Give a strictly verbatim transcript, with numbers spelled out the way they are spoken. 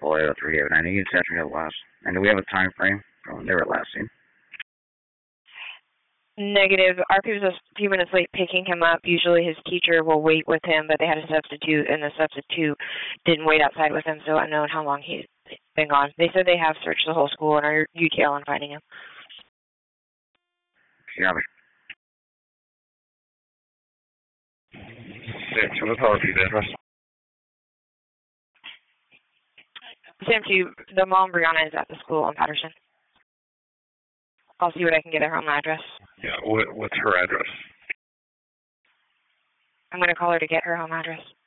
four eight oh three eight nine. You said we last. And do we have a time frame from when they were last seen? Negative. R P was a few minutes late picking him up. Usually his teacher will wait with him, but they had a substitute, and the substitute didn't wait outside with him, so unknown how long he's been gone. They said they have searched the whole school and are U T L on finding him. Yeah. Six. What the repeat address? Sam two, the mom, Brianna, is at the school on Patterson. I'll see what I can get her home address. Yeah, what, what's her address? I'm going to call her to get her home address.